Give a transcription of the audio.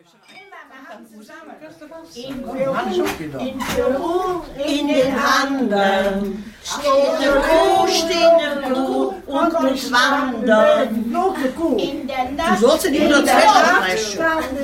In den Handen steht eine Kuh und muss wandern. Du sollst die 102 sprechen.